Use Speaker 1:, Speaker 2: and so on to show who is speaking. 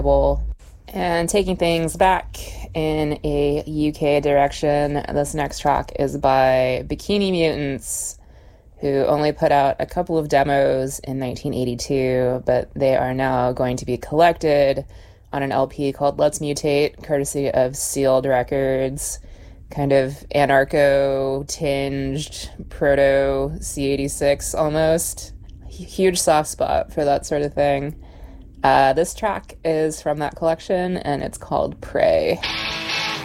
Speaker 1: And taking things back in a UK direction, this next track is by Bikini Mutants, who only put out a couple of demos in 1982, but they are now going to be collected on an LP called Let's Mutate, courtesy of Sealed Records. Kind of anarcho-tinged, proto-C86 almost. Huge soft spot for that sort of thing. This track is from that collection, and it's called Prey.